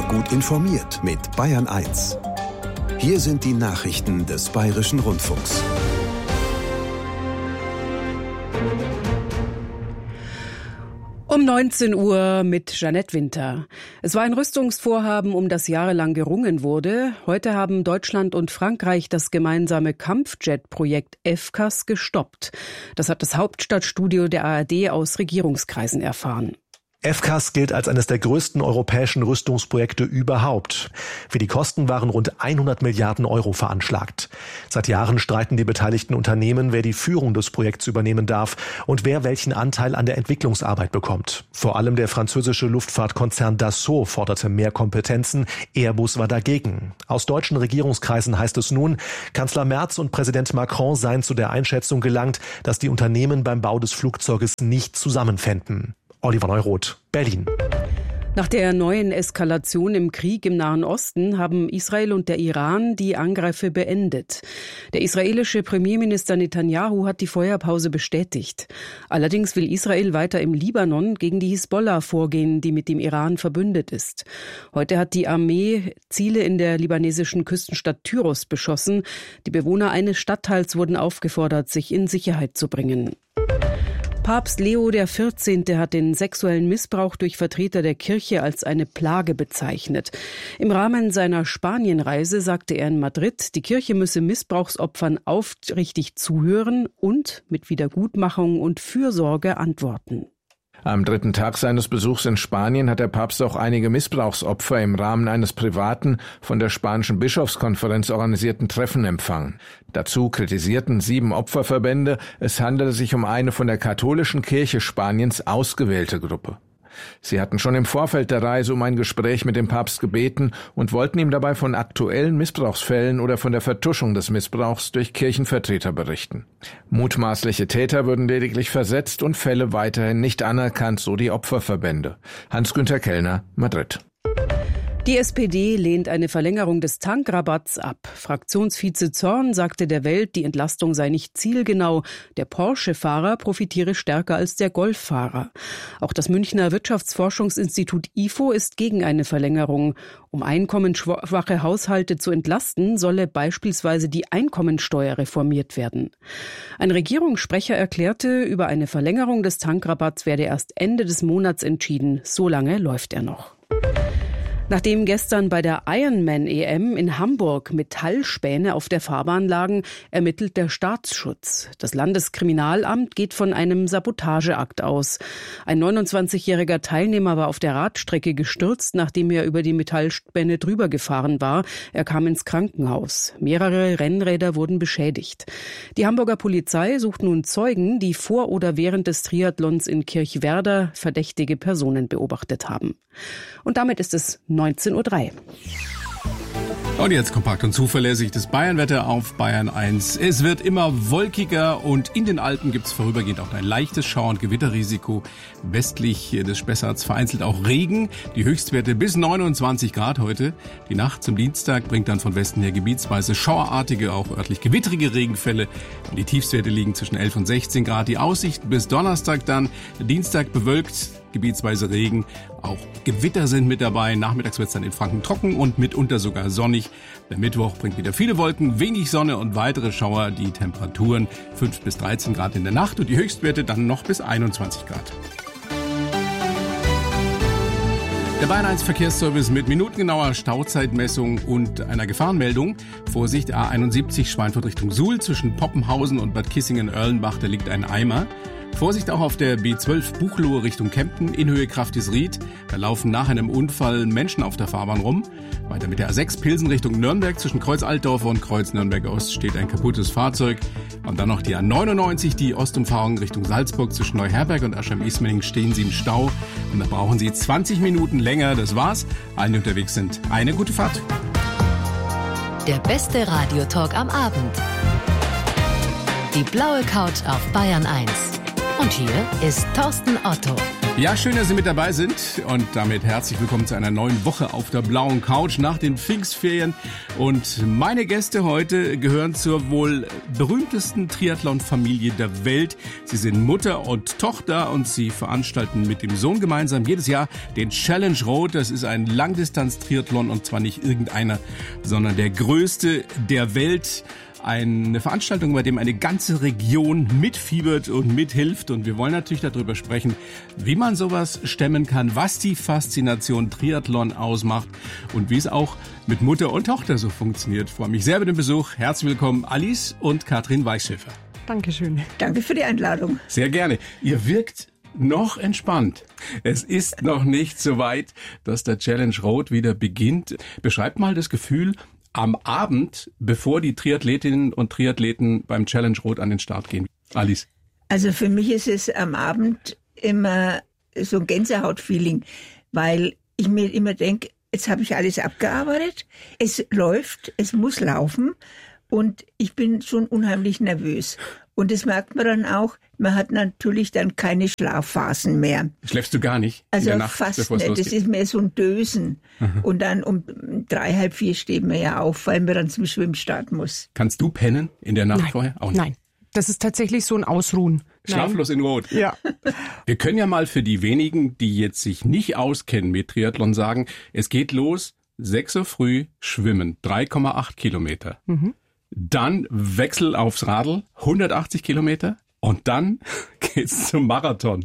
Gut informiert mit Bayern 1. Hier sind die Nachrichten des Bayerischen Rundfunks. Um 19 Uhr mit Jeanette Winter. Es war ein Rüstungsvorhaben, um das jahrelang gerungen wurde. Heute haben Deutschland und Frankreich das gemeinsame Kampfjet-Projekt FCAS gestoppt. Das hat das Hauptstadtstudio der ARD aus Regierungskreisen erfahren. FCAS gilt als eines der größten europäischen Rüstungsprojekte überhaupt. Für die Kosten waren rund 100 Milliarden Euro veranschlagt. Seit Jahren streiten die beteiligten Unternehmen, wer die Führung des Projekts übernehmen darf und wer welchen Anteil an der Entwicklungsarbeit bekommt. Vor allem der französische Luftfahrtkonzern Dassault forderte mehr Kompetenzen. Airbus war dagegen. Aus deutschen Regierungskreisen heißt es nun, Kanzler Merz und Präsident Macron seien zu der Einschätzung gelangt, dass die Unternehmen beim Bau des Flugzeuges nicht zusammenfänden. Oliver Neuroth, Berlin. Nach der neuen Eskalation im Krieg im Nahen Osten haben Israel und der Iran die Angriffe beendet. Der israelische Premierminister Netanyahu hat die Feuerpause bestätigt. Allerdings will Israel weiter im Libanon gegen die Hisbollah vorgehen, die mit dem Iran verbündet ist. Heute hat die Armee Ziele in der libanesischen Küstenstadt Tyros beschossen. Die Bewohner eines Stadtteils wurden aufgefordert, sich in Sicherheit zu bringen. Papst Leo XIV. Hat den sexuellen Missbrauch durch Vertreter der Kirche als eine Plage bezeichnet. Im Rahmen seiner Spanienreise sagte er in Madrid, die Kirche müsse Missbrauchsopfern aufrichtig zuhören und mit Wiedergutmachung und Fürsorge antworten. Am dritten Tag seines Besuchs in Spanien hat der Papst auch einige Missbrauchsopfer im Rahmen eines privaten, von der spanischen Bischofskonferenz organisierten Treffen empfangen. Dazu kritisierten 7 Opferverbände, es handele sich um eine von der katholischen Kirche Spaniens ausgewählte Gruppe. Sie hatten schon im Vorfeld der Reise um ein Gespräch mit dem Papst gebeten und wollten ihm dabei von aktuellen Missbrauchsfällen oder von der Vertuschung des Missbrauchs durch Kirchenvertreter berichten. Mutmaßliche Täter würden lediglich versetzt und Fälle weiterhin nicht anerkannt, so die Opferverbände. Hans-Günther Kellner, Madrid. Die SPD lehnt eine Verlängerung des Tankrabatts ab. Fraktionsvize Zorn sagte der Welt, die Entlastung sei nicht zielgenau. Der Porsche-Fahrer profitiere stärker als der Golf-Fahrer. Auch das Münchner Wirtschaftsforschungsinstitut IFO ist gegen eine Verlängerung. Um einkommensschwache Haushalte zu entlasten, solle beispielsweise die Einkommensteuer reformiert werden. Ein Regierungssprecher erklärte, über eine Verlängerung des Tankrabatts werde erst Ende des Monats entschieden. So lange läuft er noch. Nachdem gestern bei der Ironman-EM in Hamburg Metallspäne auf der Fahrbahn lagen, ermittelt der Staatsschutz. Das Landeskriminalamt geht von einem Sabotageakt aus. Ein 29-jähriger Teilnehmer war auf der Radstrecke gestürzt, nachdem er über die Metallspäne drüber gefahren war. Er kam ins Krankenhaus. Mehrere Rennräder wurden beschädigt. Die Hamburger Polizei sucht nun Zeugen, die vor oder während des Triathlons in Kirchwerder verdächtige Personen beobachtet haben. Und damit ist es 19:03 Uhr. Und jetzt kompakt und zuverlässig das Bayernwetter auf Bayern 1. Es wird immer wolkiger und in den Alpen gibt es vorübergehend auch ein leichtes Schauer- und Gewitterrisiko. Westlich des Spessarts vereinzelt auch Regen. Die Höchstwerte bis 29 Grad heute. Die Nacht zum Dienstag bringt dann von Westen her gebietsweise schauerartige, auch örtlich gewittrige Regenfälle. Und die Tiefstwerte liegen zwischen 11 und 16 Grad. Die Aussicht bis Donnerstag dann. Dienstag bewölkt, gebietsweise Regen. Auch Gewitter sind mit dabei. Nachmittags wird es dann in Franken trocken und mitunter sogar sonnig. Der Mittwoch bringt wieder viele Wolken, wenig Sonne und weitere Schauer. Die Temperaturen 5 bis 13 Grad in der Nacht und die Höchstwerte dann noch bis 21 Grad. Der Bayern 1 Verkehrsservice mit minutengenauer Stauzeitmessung und einer Gefahrenmeldung. Vorsicht, A71 Schweinfurt Richtung Suhl zwischen Poppenhausen und Bad Kissingen-Erlenbach, da liegt ein Eimer. Vorsicht auch auf der B12 Buchloe Richtung Kempten in Höhe Kraftisried. Da laufen nach einem Unfall Menschen auf der Fahrbahn rum. Weiter mit der A6 Pilsen Richtung Nürnberg zwischen Kreuz Altdorf und Kreuz Nürnberg Ost steht ein kaputtes Fahrzeug. Und dann noch die A99, die Ostumfahrung Richtung Salzburg zwischen Neuherberg und Aschheim-Ismaning stehen Sie im Stau. Und da brauchen Sie 20 Minuten länger. Das war's. Allen, die unterwegs sind, eine gute Fahrt. Der beste Radiotalk am Abend. Die blaue Couch auf Bayern 1. Und hier ist Thorsten Otto. Ja, schön, dass Sie mit dabei sind und damit herzlich willkommen zu einer neuen Woche auf der blauen Couch nach den Pfingstferien. Und meine Gäste heute gehören zur wohl berühmtesten Triathlon-Familie der Welt. Sie sind Mutter und Tochter und sie veranstalten mit dem Sohn gemeinsam jedes Jahr den Challenge Road. Das ist ein Langdistanz-Triathlon und zwar nicht irgendeiner, sondern der größte der Welt. Eine Veranstaltung, bei dem eine ganze Region mitfiebert und mithilft. Und wir wollen natürlich darüber sprechen, wie man sowas stemmen kann, was die Faszination Triathlon ausmacht und wie es auch mit Mutter und Tochter so funktioniert. Ich freue mich sehr über den Besuch. Herzlich willkommen, Alice und Katrin Weichschäfer. Dankeschön. Danke für die Einladung. Sehr gerne. Ihr wirkt noch entspannt. Es ist noch nicht so weit, dass der Challenge Road wieder beginnt. Beschreibt mal das Gefühl am Abend, bevor die Triathletinnen und Triathleten beim Challenge Road an den Start gehen. Alice? Also für mich ist es am Abend immer so ein Gänsehaut-Feeling, weil ich mir immer denke, jetzt habe ich alles abgearbeitet, es läuft, es muss laufen und ich bin schon unheimlich nervös. Und das merkt man dann auch, man hat natürlich dann keine Schlafphasen mehr. Schläfst du gar nicht? Also in der Nacht, fast bevor es nicht, losgeht? das ist mehr so ein Dösen. Und dann um 3, halb 4 stehen wir ja auf, weil man dann zum Schwimmen starten muss. Kannst du pennen in der Nacht vorher? Auch nicht. Nein, das ist tatsächlich so ein Ausruhen. Schlaflos in Rot. Ja. Wir können ja mal für die wenigen, die jetzt sich nicht auskennen mit Triathlon, sagen, es geht los, 6 Uhr früh, schwimmen, 3,8 Kilometer. Dann Wechsel aufs Radl, 180 Kilometer. Und dann geht's zum Marathon.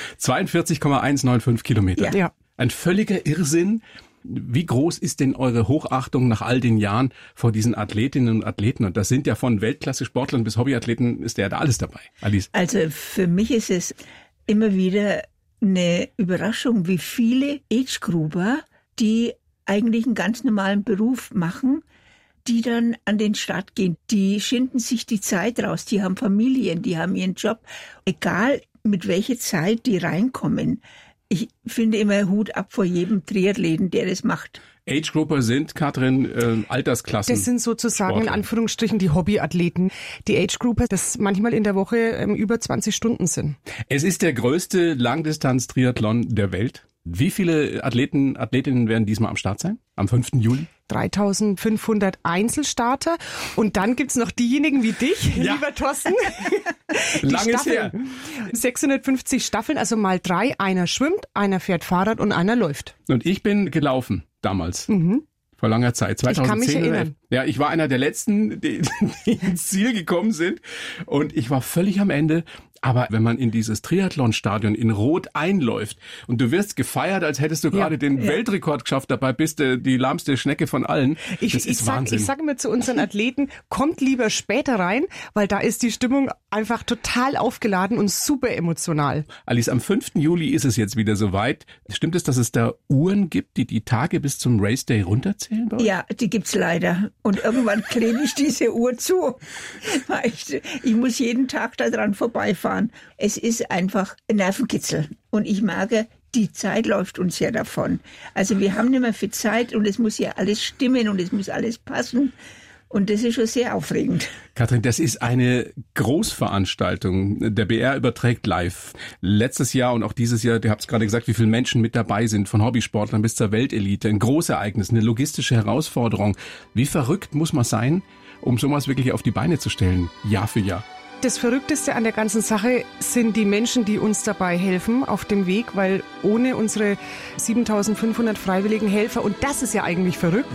42,195 Kilometer. Ja. Ein völliger Irrsinn. Wie groß ist denn eure Hochachtung nach all den Jahren vor diesen Athletinnen und Athleten? Und das sind ja von Weltklasse-Sportlern bis Hobbyathleten, ist ja da alles dabei. Alice? Also für mich ist es immer wieder eine Überraschung, wie viele Age-Grouper, die eigentlich einen ganz normalen Beruf machen, die dann an den Start gehen. Die schinden sich die Zeit raus, die haben Familien, die haben ihren Job. Egal mit welcher Zeit die reinkommen. Ich finde immer Hut ab vor jedem Triathleten, der das macht. Age-Grouper sind, Katrin, Altersklassen. Das sind sozusagen Sportler. in Anführungsstrichen die Hobbyathleten. Die Age-Grouper, das manchmal in der Woche über 20 Stunden sind. Es ist der größte Langdistanz-Triathlon der Welt. Wie viele Athletinnen werden diesmal am Start sein? Am 5. Juli? 3.500 Einzelstarter. Und dann gibt's noch diejenigen wie dich, Ja. lieber Thorsten. Lange ist her. 650 Staffeln, also mal 3. Einer schwimmt, einer fährt Fahrrad und einer läuft. Und ich bin gelaufen damals. Vor langer Zeit, 2010. Ich kann mich oder erinnern. Ja, ich war einer der Letzten, die ins Ziel gekommen sind. Und ich war völlig am Ende. Aber wenn man in dieses Triathlonstadion in Rot einläuft und du wirst gefeiert, als hättest du gerade den Weltrekord geschafft, dabei bist du die lahmste Schnecke von allen. Das ist Wahnsinn. Ich sage immer zu unseren Athleten, kommt lieber später rein, weil da ist die Stimmung einfach total aufgeladen und super emotional. Alice, am 5. Juli ist es jetzt wieder soweit. Stimmt es, dass es da Uhren gibt, die die Tage bis zum Race Day runterzählen bei euch? Ja, die gibt's leider. Und irgendwann klebe ich diese Uhr zu. Ich muss jeden Tag da dran vorbeifahren. Es ist einfach ein Nervenkitzel. Und ich merke, die Zeit läuft uns ja davon. Also wir haben nicht mehr viel Zeit und es muss ja alles stimmen und es muss alles passen. Und das ist schon sehr aufregend. Katrin, das ist eine Großveranstaltung. Der BR überträgt live. Letztes Jahr und auch dieses Jahr, ihr habt es gerade gesagt, wie viele Menschen mit dabei sind, von Hobbysportlern bis zur Weltelite. Ein Großereignis, eine logistische Herausforderung. Wie verrückt muss man sein, um sowas wirklich auf die Beine zu stellen, Jahr für Jahr? Das Verrückteste an der ganzen Sache sind die Menschen, die uns dabei helfen auf dem Weg, weil ohne unsere 7.500 freiwilligen Helfer, und das ist ja eigentlich verrückt.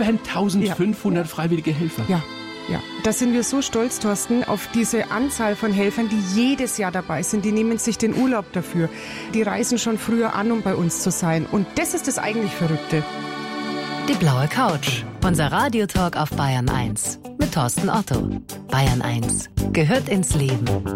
7.500 freiwillige Helfer. Ja, da sind wir so stolz, Thorsten, auf diese Anzahl von Helfern, die jedes Jahr dabei sind. Die nehmen sich den Urlaub dafür. Die reisen schon früher an, um bei uns zu sein. Und das ist das eigentlich Verrückte. Die blaue Couch. Unser Radiotalk auf Bayern 1 mit Thorsten Otto. Bayern 1 gehört ins Leben.